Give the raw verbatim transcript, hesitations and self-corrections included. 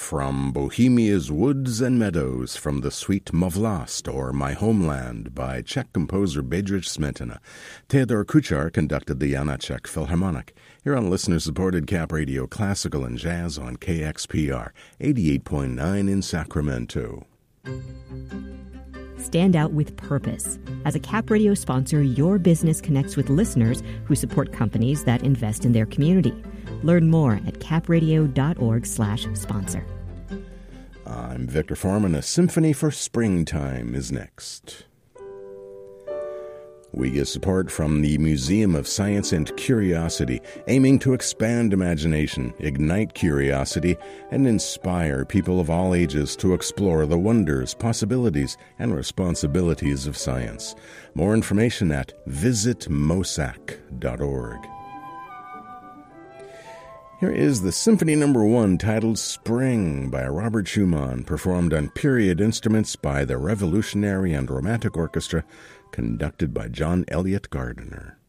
From Bohemia's Woods and Meadows, from the Suite Mavlast, or My Homeland, by Czech composer Bedřich Smetana. Theodor Kuchar conducted the Janacek Philharmonic. Here on listener-supported Cap Radio Classical and Jazz on K X P R, eighty-eight point nine in Sacramento. Stand out with purpose. As a Cap Radio sponsor, your business connects with listeners who support companies that invest in their community. Learn more at capradio.org slash sponsor. I'm Victor Foreman. A Symphony for Springtime is next. We get support from the Museum of Science and Curiosity, aiming to expand imagination, ignite curiosity, and inspire people of all ages to explore the wonders, possibilities, and responsibilities of science. More information at visit mosac dot org. Here is the Symphony Number One, titled Spring, by Robert Schumann, performed on period instruments by the Revolutionary and Romantic Orchestra, conducted by John Elliott Gardiner.